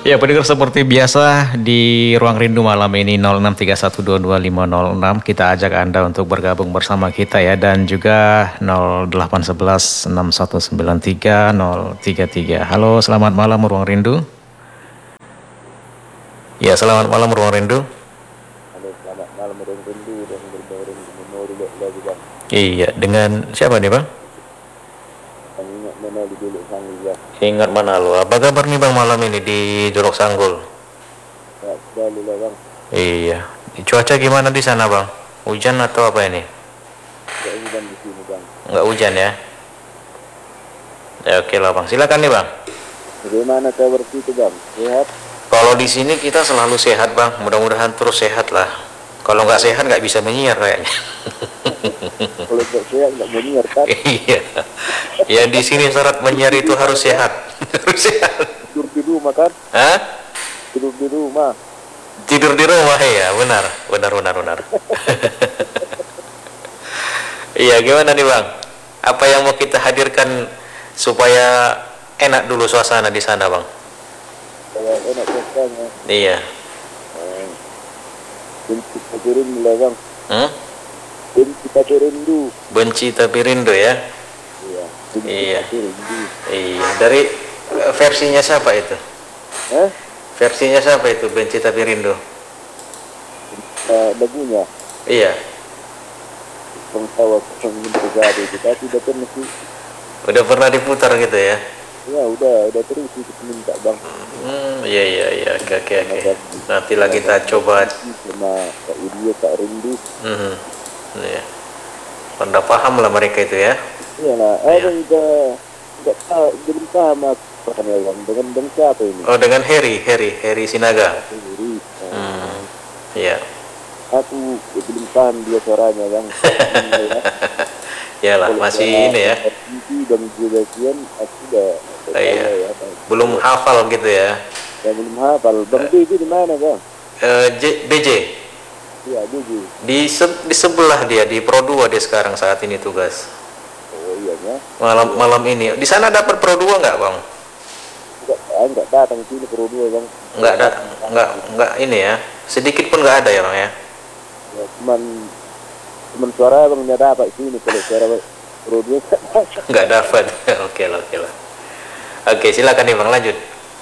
Ya, pendengar seperti biasa di Ruang Rindu malam ini 0631225006 kita ajak Anda untuk bergabung bersama kita ya dan juga 08116193 Halo, selamat malam Ruang Rindu. Ya, selamat malam Ruang Rindu. Halo, selamat malam Ruang Rindu dan berbaring di memori lagi bang. Iya, dengan siapa nih bang? Kami ingat mana di Dolok Sanggul ya. Ingat mana lu? Apa kabar nih bang malam ini di Dolok Sanggul? Ya, sekali lah bang. Iya, cuaca gimana di sana bang? Hujan atau apa ini? Tidak hujan di sini bang. Nggak hujan ya? Ya oke lah bang, silakan nih bang. Bagaimana kabar itu bang? Sehat? Kalau di sini kita selalu sehat bang, mudah-mudahan terus sehat lah. Kalau nggak sehat nggak bisa menyiar kayaknya. Kalau tidak sehat nggak menyiar kan? Iya, ya di sini syarat menyiar itu harus sehat. Harus sehat. Tidur di rumah kan? Hah? Tidur di rumah. Tidur di rumah ya, benar. Iya, gimana nih bang? Apa yang mau kita hadirkan supaya enak dulu suasana di sana bang? Saya enak rasanya. Iya. Benci tapi rindu lah bang. Hmm? Benci tapi rindu. Benci tapi rindu ya? Iya. Benci Iya. tapi rindu. Iya. Dari versinya siapa itu? Versinya siapa itu? Benci tapi rindu. Lagunya. Iya. Pengtawa pengin terjadi. Kita tidak pernah sih. Udah pernah diputar gitu ya? Ya udah terus itu minta bang. Iya. Oke. Nanti lagi kita coba. Sama Kak Widya, Kak Rindu. Iya. Anda paham lah mereka itu ya? Iya lah. Abang juga nggak tahu, belum paham apa kan ya bang. Dengan siapa ini? Oh, dengan Heri Sinaga. Jadi, Iya. aku belum paham dia suaranya bang. Iyalah, masih ini ya. Dan juga kian aku udah. Iya. Ya, Belum hafal gitu ya? ya belum hafal. Bang BJ di mana bang? BJ. Iya BJ. Di sebelah dia di Pro 2 dia sekarang saat ini tugas. Oh iya ya. Malam ini. Di sana dapat Pro 2 nggak bang? Enggak datang sini Pro 2 bang. Enggak ini ya. Sedikit pun nggak ada ya bang ya. Ya, cuman suara bang nggak dapat sini kalau suara Pro 2 nggak dapat. Oke lah. Oke, silakan nih bang lanjut.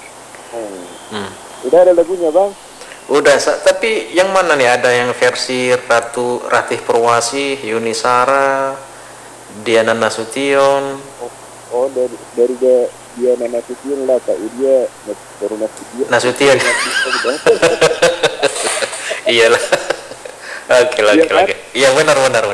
Udah ada lagunya bang? Udah, tapi yang mana nih? Ada yang versi Ratih Purwasi, Yuni Sara, Diana Nasution. Oh dari Diana Nasution lah Kak Widya Nasution. Iyalah. Oke. Iya benar.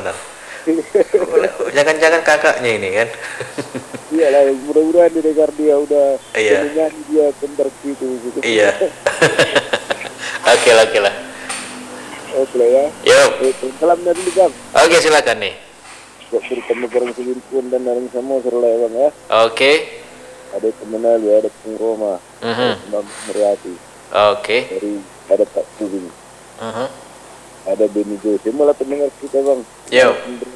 Jangan kakaknya ini kan. Iya lah, mudah-mudahan didengar dia udah menyanyi dia bentar gitu. Iya. Oke lah. Oke ya. Yuk. Salamnya dulu bang. Oke, silakan nih. Buat bertemu bareng Sewirpun dan bareng semua serla ya bang ya. Oke. Ada Kemenal ya, ada Pung Roma, Bang Meriati. Oke. Ada Pak Tubing. Ada Benny Jose, malah pendengar kita bang. Yo.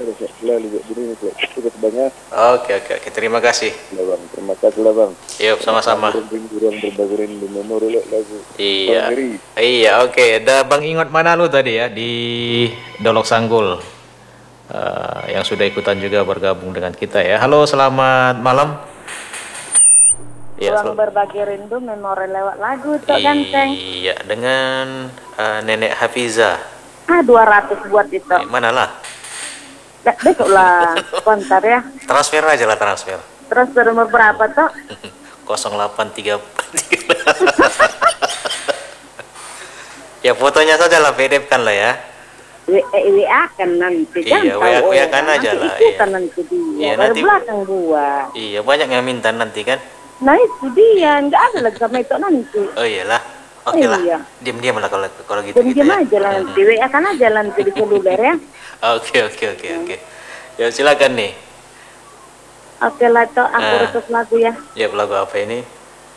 Oke. Terima kasih. Ya bang, terima kasih lah bang. Yuk, sama-sama. Ruang berbagi di memori lagu. Iya, oke. Ada Bang Ingot mana lu tadi ya di Dolok Sanggul yang sudah ikutan juga bergabung dengan kita ya. Halo, selamat malam. Ruang berbagi rindu memori lewat lagu Tok Ganteng. Iya, dengan Nenek Hafiza. 200 buat itu. Mana lah? Besok lah, kontar ya. Transfer aja lah transfer. Transfer nomor berapa Tok? 0834. Ya fotonya saja lah, PDF kan lah ya. WA kan nanti kan. Iya, WA kan aja lah. Itu kan nanti dia. Dari belakang gua. Iya, banyak yang minta nanti kan. Nah itu dia, nggak ada lagi sama itu nanti. Oh iyalah. Oke lah. Diam-diam lah kalau gitu. Diam aja lah nanti. WA kan aja nanti di seluler ya. Oke. Ya silakan nih. Oke lah Tok, aku request lagu ya. Ya, lagu apa ini?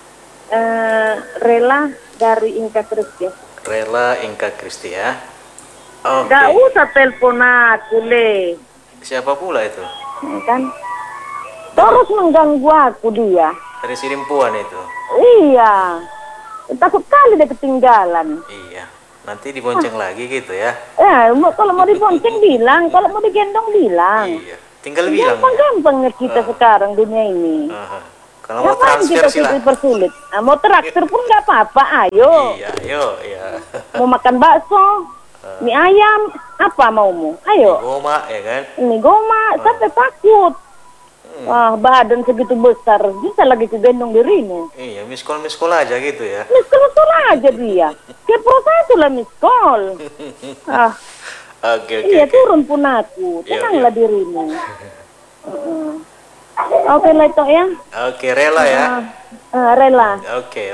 Rela dari Inka Kristi. Rela Inka Kristi ya. Oke. Gak usah telepon aku le. Siapa pula itu? Kan terus mengganggu aku dia. Dari Sirimpuan itu. Iya. Takut kali dia ketinggalan. Iya. Nanti dibonceng lagi gitu ya. Kalau mau dibonceng bilang, kalau mau digendong bilang. Iya. Tinggal bilang. Gampang-gampangnya kita sekarang dunia ini. Kalau mau Ngapain transfer kita silahkan. dipersulit? Mau traktir pun nggak apa-apa, ayo. Iya, ayo, iya. Mau makan bakso, mie ayam, apa maumu? Ayo. Goma ya kan? Ini goma, sampai takut. Badan segitu besar, bisa lagi kegendong dirimu. Iya, miskol aja gitu ya. Miskol aja dia. Kepo satu lah miskol. Oke. Iya, turun pun aku. Tenanglah dirimu. Oke lah itu ya. Oke, rela ya. Rela. Oke.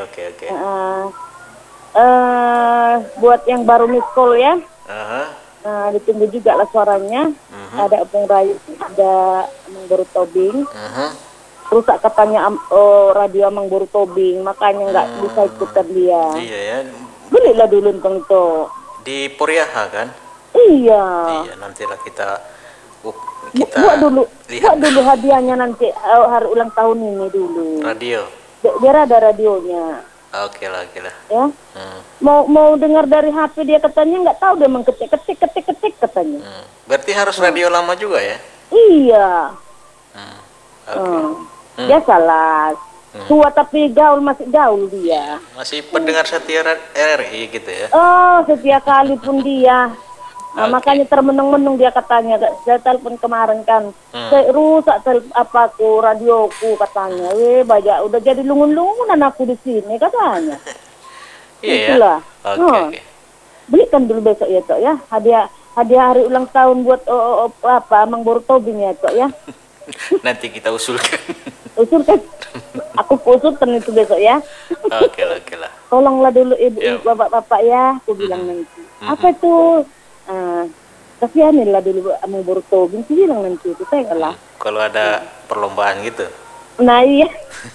Buat yang baru miskol ya. Ditunggu juga lah suaranya. Ada Opung Rayu, ada Amang Boru Tobing. Rusak katanya radio Amang Boru Tobing, makanya nggak bisa ikutan dia. Iya ya. Belilah dulu tentang itu. Di Puriaha kan? Iya. Iya, nantilah kita buat dulu lihat hadiahnya nanti hari ulang tahun ini dulu. radio. Biar ada radionya. Oke lah. Ya. Mau dengar dari HP dia katanya nggak tahu, dia mengetik katanya. Berarti harus radio lama juga ya? Iya. Oke. Biasalah. Tua tapi gaul, masih gaul dia. Masih pendengar setia RRI gitu ya? Oh, setiap kali pun dia. Makanya termenung-menung dia katanya. Saya telepon kemarin kan. Saya rusak radioku katanya. Banyak udah jadi lungun-lungunan aku di sini katanya. Iya. Itulah. Oke. Belikan dulu besok ya, Tok ya. Hadiah hari ulang tahun buat Amang Boru Tobing ya, Tok ya. Nanti kita usulkan. Usulkan. Aku usulkan itu besok ya. Oke lah. Tolonglah dulu ibu, bapak-bapak ya. Aku bilang nanti. Apa itu? Kasihanilah dulu Amang Boru Tobing. Aku bilang nanti itu saya kalah. Kalau ada perlombaan gitu. Nah iya.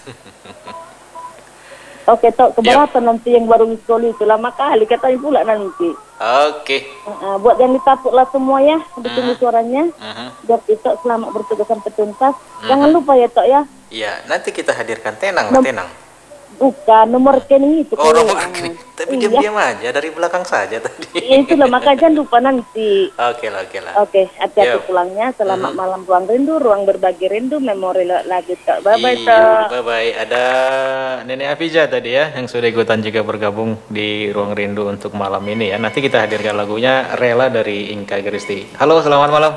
Oke, Tok, keberatan nanti yang baru miskol itu lama kali katanya pula nanti. Oke. Buat yang ditapuklah semua ya, ditunggu suaranya. Biar kita selamat bertugas sampai tuntas. Jangan lupa ya, Tok ya. Iya, nanti kita hadirkan Tenang. Bukan, nomor rekening itu. Nomor rekening. Tapi diam-diam aja, dari belakang saja tadi. Iya, itulah, makanya jangan lupa nanti. Oke lah. Oke, hati-hati pulangnya. Selamat malam, ruang rindu, ruang berbagi rindu, memori lagi, Tok. Bye-bye, Tok. Bye-bye. Ada Nenek Afiza tadi ya, yang sudah ikutan juga bergabung di ruang rindu untuk malam ini ya. Nanti kita hadirkan lagunya Rela dari Inka Kristi. Halo, selamat malam.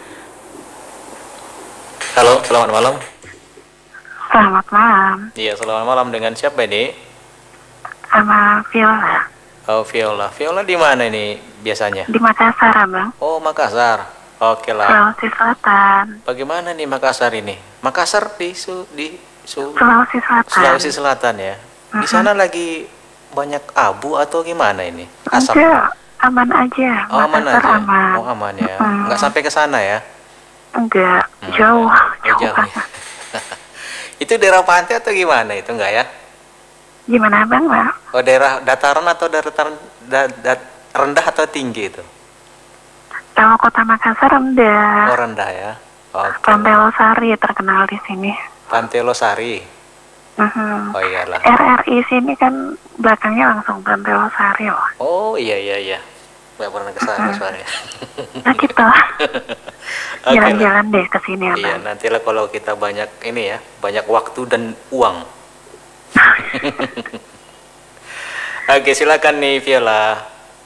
Halo, selamat malam. Selamat malam. Iya, selamat malam. Dengan siapa ini? Sama Viola. Oh, Viola. Viola di mana ini biasanya? Di Makassar, Abang. Oh, Makassar. Oke lah. Sulawesi Selatan. Bagaimana nih Makassar ini? Makassar di Sulawesi Selatan. Sulawesi Selatan ya. Di sana lagi banyak abu atau gimana ini? Asap. Enggak, aman aja. Oh, aman Makassar aja. aman. Oh, aman ya. Nggak sampai ke sana ya? Enggak, jauh. Jauh. Banget. Itu daerah pantai atau gimana itu enggak ya? Gimana, Bang? Oh, daerah dataran atau dataran rendah atau tinggi itu? Kalau kota Makassar rendah. Oh, rendah ya. Oke. Pantai Losari terkenal di sini. Pantai Losari. Oh iyalah. RRI sini kan belakangnya langsung Pantai Losari loh. Oh iya. Nggak pernah ke sana soalnya. Nah gitu. Jalan-jalan deh ke sini, Abang. Iya, nantilah kalau kita banyak ini ya, banyak waktu dan uang. Oke, silakan nih Viola.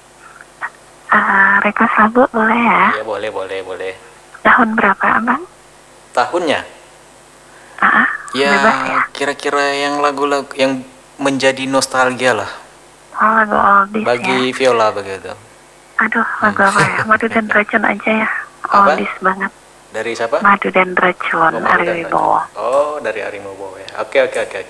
Request lagu boleh ya? Iya, boleh. Tahun berapa, Abang? Tahunnya? Ya, bebas ya? kira-kira yang lagu-lagu yang menjadi nostalgia lah. Oh, lagu oldies bagi ya? Viola begitu. Aduh, lagu apa ya? Madu dan Racun aja ya. Apa? Oldies banget. Dari siapa? Madu dan Racun, Madu Ari dan Wibowo. Racun. Oh, dari Ari Wibowo ya. Oke.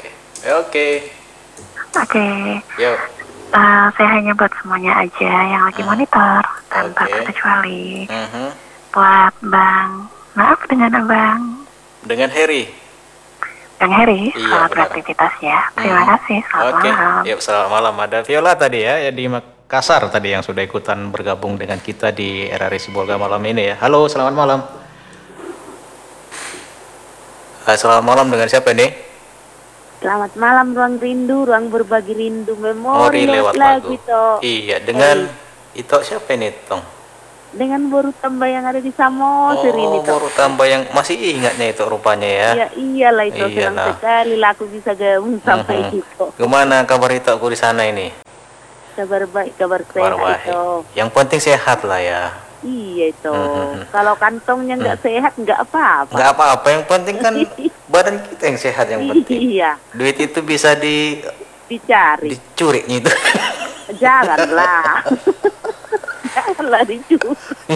Oke. Yuk. Saya hanya buat semuanya aja yang lagi monitor tanpa terkecuali. Buat Bang, maaf dengan Abang. Dengan Heri. Bang Heri, Iya, selamat benar. beraktivitas ya. Terima kasih, selamat malam. Yuk, selamat malam. Ada Viola tadi ya di Makassar tadi yang sudah ikutan bergabung dengan kita di RRI Sibolga malam ini ya. Halo, selamat malam. Selamat malam, dengan siapa nih? Selamat malam ruang rindu, ruang berbagi rindu, Memori memori lewat lagu lagu. itu. Iya, dengan itu siapa ini Tong? Dengan baru tambah yang ada di Samosir ini toh. Baru tambah yang masih ingatnya itu rupanya ya. Iya, iyalah itu senang Iyalah. sekali lah aku bisa gabung sampai itu. Gimana kabar itu aku di sana ini? Kabar baik, kabar Kabar sehat baik. itu. Yang penting sehat lah ya. Iya itu. Kalau kantongnya nggak sehat nggak apa-apa. Nggak apa-apa, yang penting kan badan kita yang sehat yang penting. Iya. Duit itu bisa Dicari. dicuri gitu. Janganlah. Janganlah dicuri.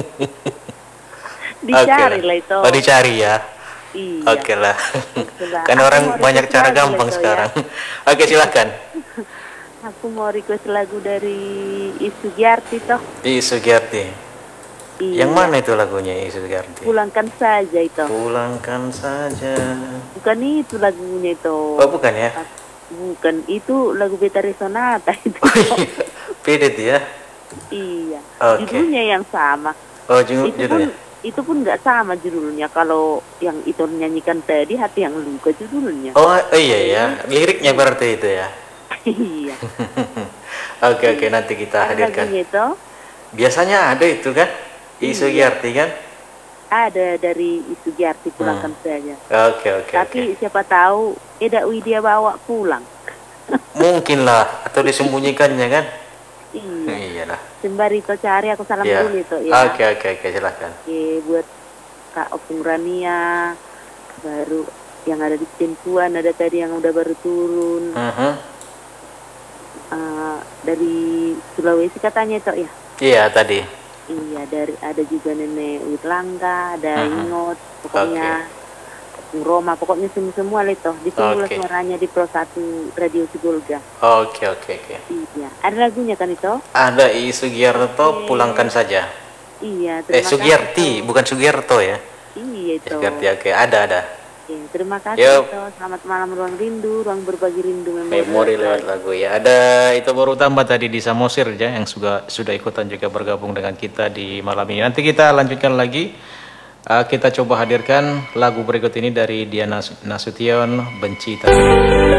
Dicari lah itu. Oh, dicari ya. Iya. Oke lah. Kan Aku orang mau banyak request cara lagu gampang itu, sekarang. Oke, silakan. Aku mau request lagu dari Isu Giarti toh. Sugiyarti. Iya. Yang mana itu lagunya Sugiyarti? Pulangkan saja itu. Pulangkan saja. Bukan itu lagunya itu. Oh, bukan ya? Bukan, itu lagu Betari Sonata itu. Oh, iya. Beda tuh ya. Iya. Oke. Judulnya yang sama. Oh, Itu pun judulnya. itu pun nggak sama judulnya. Kalau yang itu nyanyikan tadi Hati Yang Luka judulnya. Oh, iya ya. Liriknya berarti itu ya. Iya. Oke, nanti kita hadirkan. Lagunya itu Biasanya ada itu kan? Sugiyarti kan? ada dari Isu Giarti Pulangkan saja. Oke. Tapi siapa tahu Eda Widya bawa pulang. Mungkin lah, atau disembunyikannya kan? Iya. Iyalah. Sembari itu cari aku salam Ya. dulu itu ya. Oke, silakan. Oke, buat Kak Opung Rania, baru yang ada di Cempuan, ada tadi yang udah baru turun. Dari Sulawesi katanya itu ya. Iya tadi. Iya, ada juga Nenek Witlangga, ada Ingot, pokoknya Roma, pokoknya semua itu. Ditunggu suaranya di Pro 1 Radio Sigolga. Oke. Iya, ada lagunya kan itu? Ada Sugiyarto, Pulangkan saja. Iya, terima Sugiyarti, kasih. bukan Sugiyarto ya. Iya itu. Sugiyarti, oke, ada. Iya, terima kasih Yup. itu. Selamat malam ruang rindu, ruang berbagi rindu Memori lewat lagu ya. Ada itu baru tambah tadi di Samosir ya, yang sudah ikutan juga bergabung dengan kita di malam ini. Nanti kita lanjutkan lagi. Kita coba hadirkan lagu berikut ini dari Diana Nasution, Benci Tadi.